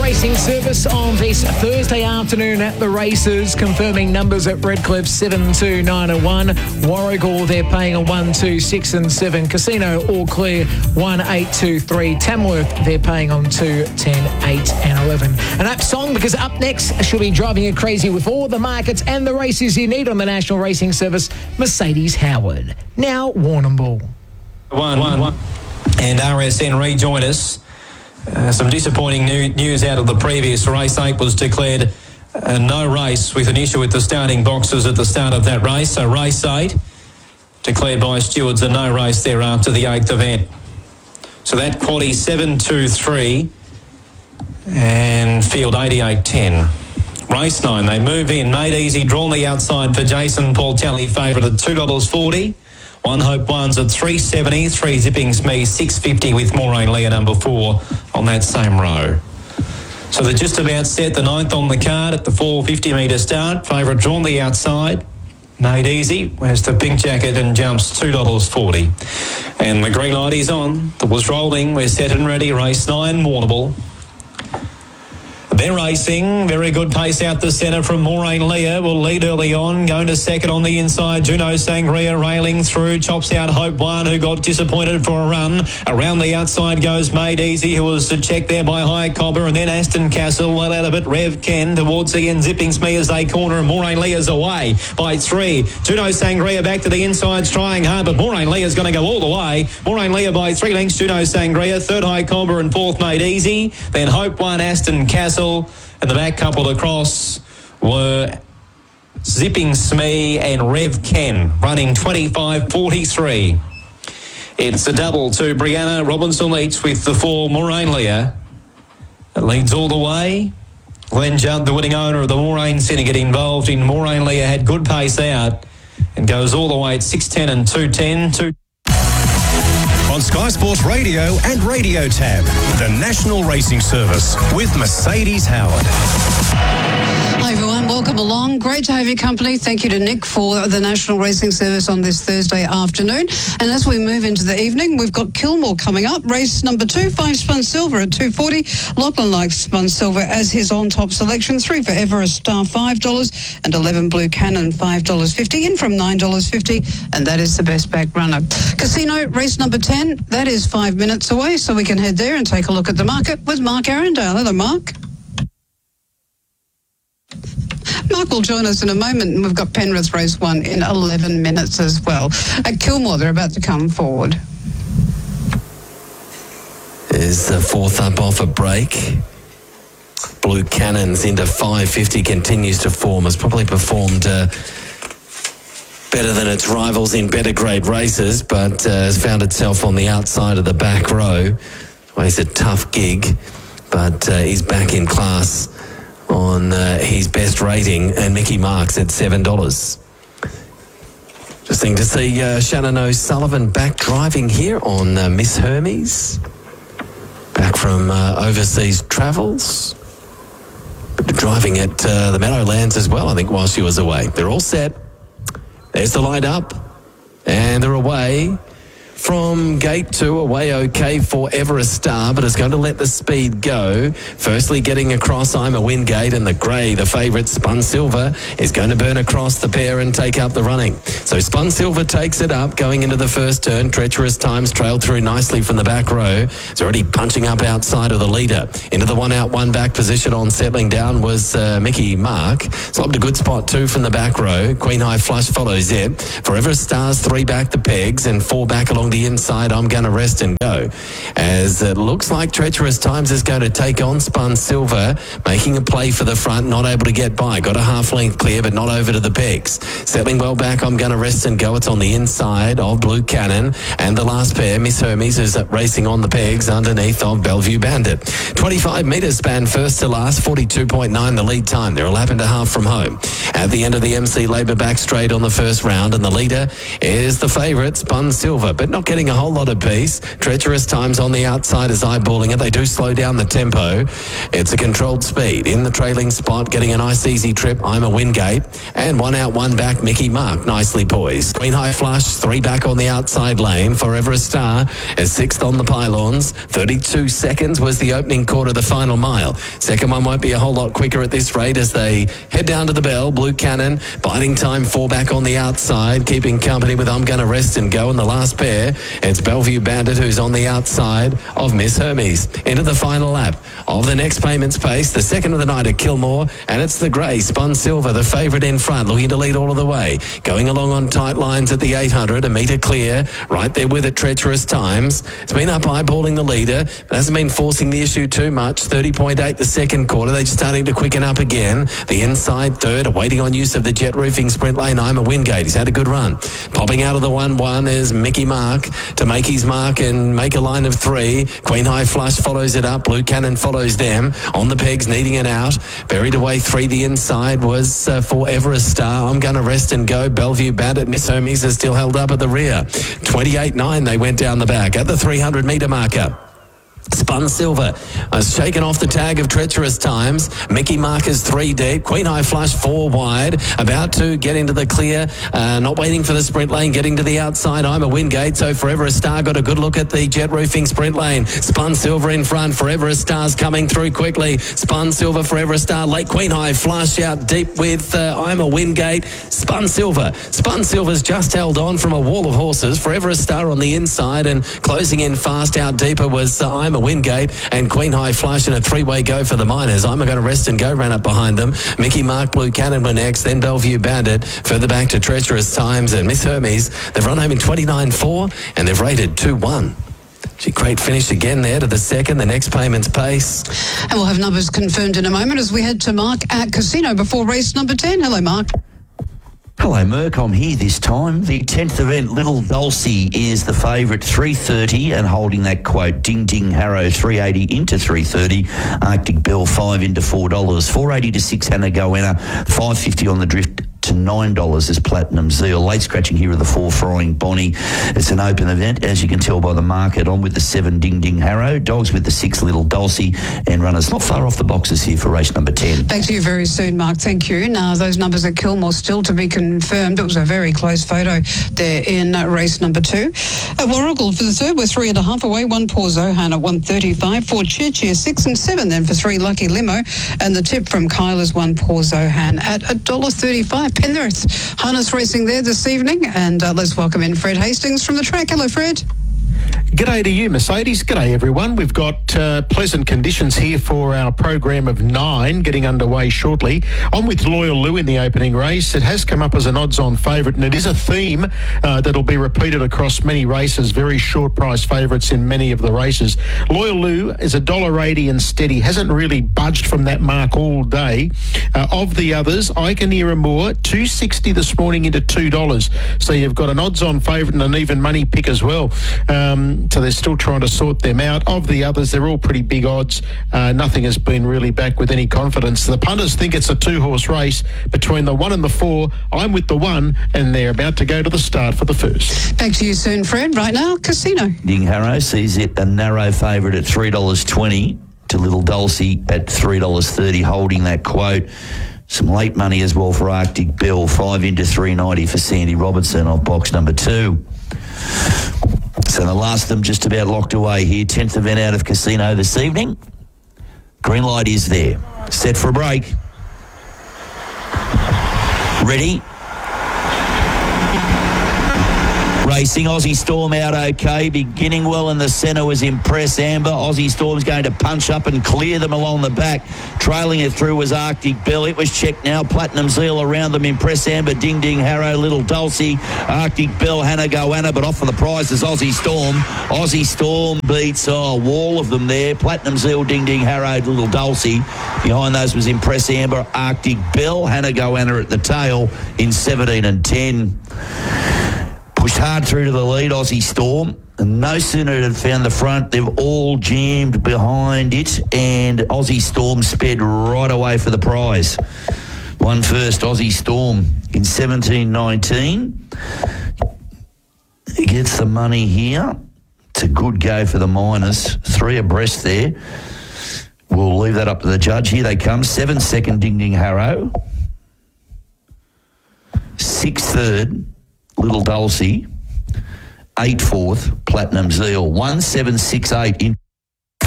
Racing Service on this Thursday afternoon at the races, confirming numbers at Redcliffe 7, 2, 9 and 1. Warragul, they're paying a 1, 2, 6 and 7. Casino, all clear 1, 8, 2, 3. Tamworth, they're paying on 2, 10, 8 and 11. An apt song, because up next she'll be driving you crazy with all the markets and the races you need on the National Racing Service, Mercedes Howard. Now, Warrnambool. 1. And RSN rejoin us. Some disappointing news out of the previous race. 8 was declared no race with an issue with the starting boxes at the start of that race. So race 8 declared by stewards a no race there after the 8th event. So that quaddy 7-2-3 and field 88-10. Race 9, they move in. Made easy, drawn the outside for Jason Paul Talley, favourite at $2.40. One Hope One's at $3.70, 3 Zipping Smee, $6.50 with Maureen Leah number 4 on that same row. So they're just about set, the 9th on the card at the 450 metre start. Favourite drawn the outside, made easy, wears the pink jacket and jumps $2.40. And the green light is on, the was rolling, we're set and ready, race 9, Warrnambool. They're racing. Very good pace out the centre from Maureen Leah. Will lead early on. Going to second on the inside. Juno Sangria railing through. Chops out Hope One, who got disappointed for a run. Around the outside goes Made Easy, who was checked there by High Cobber. And then Aston Castle, well out of it. Rev Ken towards the end. Zipping Smee as they corner. And Maureen Leah's away by 3. Juno Sangria back to the inside, trying hard. But Maureen Leah's going to go all the way. Maureen Leah by 3 lengths. Juno Sangria. 3rd High Cobber and 4th Made Easy. Then Hope One, Aston Castle. And the back couple across were Zipping Smee and Rev Ken, running 25.43. It's a double to Brianna Robinson Leach with the 4 Maureen Leah. It leads all the way. Glenn Judd, the winning owner of the Maureen Syndicate, involved in Maureen Leah, had good pace out and goes all the way at 6.10 and 2.10. On Sky Sports Radio and Radio Tab, the National Racing Service with Mercedes Howard. Hi everyone, welcome along. Great to have your company. Thank you to Nick for the National Racing Service on this Thursday afternoon. And as we move into the evening, we've got Kilmore coming up. Race number 2, 5 Spun Silver at $2.40. Lachlan likes Spun Silver as his on-top selection. 3 for Everest Star, $5. And 11 Blue Cannon, $5.50. In from $9.50. And that is the best back runner. Casino, race number 10. That is 5 minutes away, so we can head there and take a look at the market with Mark Arundale. Hello, Mark. Mark will join us in a moment, and we've got Penrith race 1 in 11 minutes as well. At Kilmore, they're about to come forward. There's the 4th up off a break. Blue Cannons into 550, continues to form. Has probably performed better than its rivals in better grade races, but has found itself on the outside of the back row. Well, it's a tough gig, but he's back in class on his best rating, and Mickey Marks at $7. Interesting to see Shannon O'Sullivan back driving here on Miss Hermes, back from overseas travels, driving at the Meadowlands as well, I think, while she was away. They're all set. There's the light up, and they're away from gate 2, away okay for Everest Star, but is going to let the speed go. Firstly, getting across I'm a Wingate, and the grey, the favourite Spun Silver, is going to burn across the pair and take up the running. So Spun Silver takes it up, going into the first turn. Treacherous Times trailed through nicely from the back row. It's already punching up outside of the leader. Into the 1 out, 1 back position on settling down was Mickey Mark. Slopped a good spot too from the back row. Queen High Flush follows it. For Everest Stars, 3 back the pegs and 4 back along the inside. I'm going to rest and go, as it looks like Treacherous Times is going to take on Spun Silver, making a play for the front, not able to get by. Got a half length clear, but not over to the pegs. Settling well back, I'm going to rest and go. It's on the inside of Blue Cannon, and the last pair, Miss Hermes, is racing on the pegs underneath of Bellevue Bandit. 25 metres span first to last, 42.9 the lead time. They're a lap and a half from home. At the end of the MC Labour back straight on the first round, and the leader is the favourite, Spun Silver, but not getting a whole lot of pace. Treacherous Times on the outside is eyeballing it. They do slow down the tempo. It's a controlled speed. In the trailing spot, getting a nice easy trip, I'm a Wingate. And one out, one back, Mickey Mark, nicely poised. Queen High Flush, 3 back on the outside lane. Forever a Star is 6th on the pylons. 32 seconds was the opening quarter, the final mile. Second one won't be a whole lot quicker at this rate as they head down to the bell. Blue Cannon, biding time, 4 back on the outside, keeping company with I'm Gonna Rest and Go. In the last pair, it's Bellevue Bandit who's on the outside of Miss Hermes. Into the final lap of the next Payments Pace, the second of the night at Kilmore, and it's the grey Spun Silver, the favourite in front, looking to lead all of the way. Going along on tight lines at the 800, a metre clear, right there with it, Treacherous Times. It's been up eyeballing the leader, but hasn't been forcing the issue too much. 30.8 the second quarter, they're just starting to quicken up again. The inside third, waiting on use of the jet roofing sprint lane, I'm a Wingate. He's had a good run. Popping out of the 1-1 is Mickey Mark to make his mark and make a line of 3. Queen High Flush follows it up. Blue Cannon follows them. On the pegs, needing it out. Buried away 3. The inside was Forever a Star. I'm Gonna Rest and Go. Bellevue Bandit. Miss Hermes is still held up at the rear. 28.9 they went down the back at the 300 metre marker. Spun Silver has shaken off the tag of Treacherous Times. Mickey Mark is 3 deep. Queen High Flush 4 wide. About to get into the clear. Not waiting for the sprint lane. Getting to the outside. I'm a Wingate. So Forever a Star got a good look at the jet roofing sprint lane. Spun Silver in front. Forever a Star's coming through quickly. Spun Silver, Forever a Star. Late Queen High Flush out deep with I'm a Wingate. Spun Silver. Spun Silver's just held on from a wall of horses. Forever a Star on the inside and closing in fast out deeper was I'm a Wingate and Queen High Flush in a 3-way go for the Miners. I'm Gonna Rest and Go ran up behind them. Mickey Mark, Blue Cannon were next, then Bellevue Bandit. Further back to Treacherous Times and Miss Hermes. They've run home in 29.4 and they've rated 2-1. Great finish again there to the second, the next Payments Pace. And we'll have numbers confirmed in a moment as we head to Mark at Casino before race number 10. Hello, Mark. Hello, Merck. I'm here this time. The 10th event, Little Dulcie, is the favourite, 3.30, and holding that quote, Ding Ding Harrow, 3.80 into 3.30. Arctic Bell, 5 into $4. 4.80 to 6, Hannah Goanna, 5.50 on the drift to $9 is Platinum Zeal. Late scratching here of the 4 Frying Bonnie. It's an open event, as you can tell by the market. On with the 7 Ding Ding Harrow, dogs with the 6 Little Dulcie, and runners not far off the boxes here for race number 10. Back to you very soon, Mark. Thank you. Now, those numbers at Kilmore still to be confirmed. It was a very close photo there in race number 2. At Warragul for the third, we're 3.5 away. 1 Poor Zohan at 1.35. 4 Churchill, 6 and 7 then for 3 Lucky Limo. And the tip from Kyle is 1 Poor Zohan at $1.35. Penrith harness racing there this evening, and let's welcome in Fred Hastings from the track. Hello, Fred. G'day to you, Mercedes. G'day, everyone. We've got pleasant conditions here for our program of 9 getting underway shortly. I'm with Loyal Lou in the opening race. It has come up as an odds-on favourite, and it is a theme that'll be repeated across many races, very short price favourites in many of the races. Loyal Lou is $1.80 and steady, hasn't really budged from that mark all day. Of the others, Iconiera Moore, $2.60 this morning into $2. So you've got an odds-on favourite and an even money pick as well. So they're still trying to sort them out. Of the others, they're all pretty big odds. Nothing has been really back with any confidence. The punters think it's a 2-horse race between the 1 and the 4. I'm with the 1, and they're about to go to the start for the first. Back to you soon, Fred. Right now, Casino. Ding Harrow sees it a narrow favourite at $3.20 to Little Dulcie at $3.30, holding that quote. Some late money as well for Arctic Bell, 5 into 3.90 for Sandy Robertson off box number 2. So the last of them just about locked away here. 10th event out of Casino this evening. Green light is there. Set for a break. Ready? Racing, Aussie Storm out okay. Beginning well in the centre was Impress Amber. Aussie Storm's going to punch up and clear them along the back. Trailing it through was Arctic Bell. It was checked now. Platinum Zeal around them. Impress Amber, Ding Ding Harrow, Little Dulcie, Arctic Bell, Hannah Goanna, but off for the prize is Aussie Storm. Aussie Storm beats a wall of them there. Platinum Zeal, Ding Ding Harrow, Little Dulcie. Behind those was Impress Amber, Arctic Bell, Hannah Goanna at the tail in 17 and 10. Pushed hard through to the lead, Aussie Storm. And no sooner had it found the front, they've all jammed behind it, and Aussie Storm sped right away for the prize. One first, Aussie Storm in 17.19. He gets the money here. It's a good go for the Miners. 3 abreast there. We'll leave that up to the judge. Here they come. 7 second, Ding Ding Harrow. 6 third, Little Dulcie. 8 fourth, Platinum Zeal. 1768 in.